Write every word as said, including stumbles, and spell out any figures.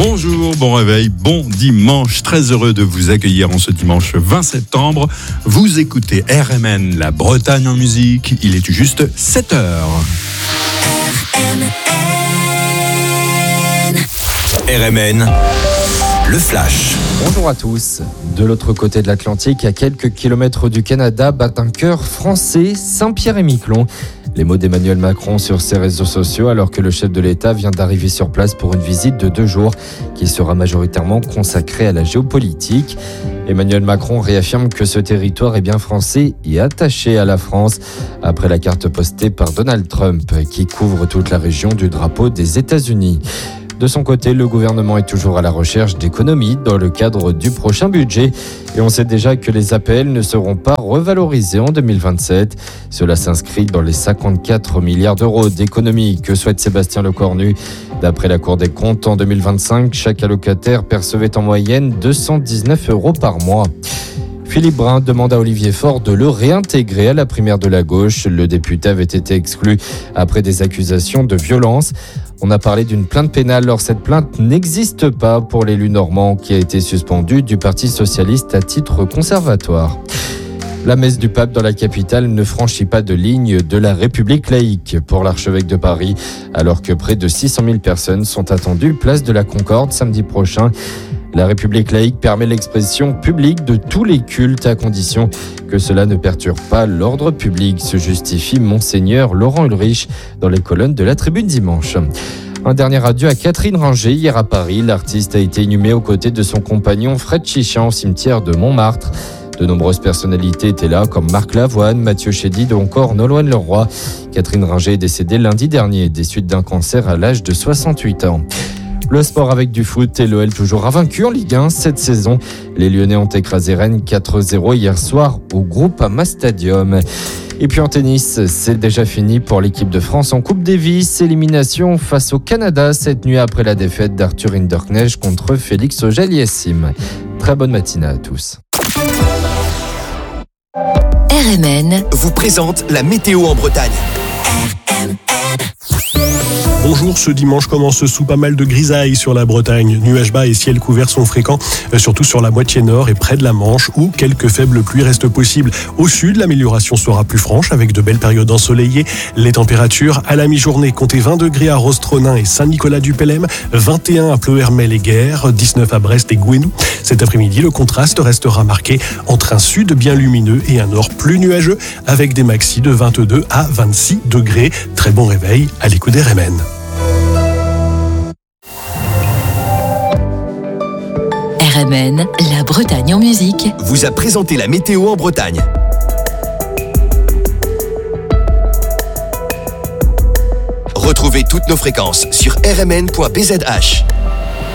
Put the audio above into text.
Bonjour, bon réveil, bon dimanche. Très heureux de vous accueillir en ce dimanche vingt septembre. Vous écoutez R M N, la Bretagne en musique. Il est tout juste sept heures. R M N, le flash. Bonjour à tous. De l'autre côté de l'Atlantique, à quelques kilomètres du Canada, bat un cœur français, Saint-Pierre-et-Miquelon. Les mots d'Emmanuel Macron sur ses réseaux sociaux alors que le chef de l'État vient d'arriver sur place pour une visite de deux jours qui sera majoritairement consacrée à la géopolitique. Emmanuel Macron réaffirme que ce territoire est bien français et attaché à la France après la carte postée par Donald Trump qui couvre toute la région du drapeau des États-Unis. De son côté, le gouvernement est toujours à la recherche d'économies dans le cadre du prochain budget. Et on sait déjà que les A P L ne seront pas revalorisés en deux mille vingt-sept. Cela s'inscrit dans les cinquante-quatre milliards d'euros d'économies que souhaite Sébastien Lecornu. D'après la Cour des comptes, en deux mille vingt-cinq, chaque allocataire percevait en moyenne deux cent dix-neuf euros par mois. Philippe Brun demande à Olivier Faure de le réintégrer à la primaire de la gauche. Le député avait été exclu après des accusations de violence. On a parlé d'une plainte pénale, or cette plainte n'existe pas pour l'élu normand qui a été suspendu du Parti socialiste à titre conservatoire. La messe du pape dans la capitale ne franchit pas de ligne de la République laïque pour l'archevêque de Paris, alors que près de six cent mille personnes sont attendues place de la Concorde samedi prochain. La République laïque permet l'expression publique de tous les cultes à condition que cela ne perturbe pas l'ordre public, se justifie Monseigneur Laurent Ulrich dans les colonnes de la Tribune dimanche. Un dernier adieu à Catherine Ringer hier à Paris. L'artiste a été inhumée aux côtés de son compagnon Fred Chichan au cimetière de Montmartre. De nombreuses personnalités étaient là, comme Marc Lavoine, Mathieu Chédid ou encore Nolwenn Leroy. Catherine Ringer est décédée lundi dernier des suites d'un cancer à l'âge de soixante-huit ans. Le sport avec du foot et l'O L toujours invaincu en Ligue un cette saison. Les Lyonnais ont écrasé Rennes quatre zéro hier soir au Groupama Stadium. Et puis en tennis, c'est déjà fini pour l'équipe de France en Coupe Davis. Élimination face au Canada cette nuit après la défaite d'Arthur Hinderknecht contre Félix Auger-Aliassime. Très bonne matinée à tous. R M N vous présente la météo en Bretagne. R M N. Bonjour, ce dimanche commence sous pas mal de grisailles sur la Bretagne. Nuages bas et ciel couvert sont fréquents, surtout sur la moitié nord et près de la Manche, où quelques faibles pluies restent possibles. Au sud, l'amélioration sera plus franche, avec de belles périodes ensoleillées. Les températures à la mi-journée, comptez vingt degrés à Rostronin et Saint-Nicolas-du-Pélem, vingt et un à Pleuhermel et Guers, dix-neuf à Brest et Gouesnou. Cet après-midi, le contraste restera marqué entre un sud bien lumineux et un nord plus nuageux, avec des maxis de vingt-deux à vingt-six degrés. Très bon réveil à l'écoute d'R M N. R M N, la Bretagne en musique, vous a présenté la météo en Bretagne. Retrouvez toutes nos fréquences sur r m n point b z h.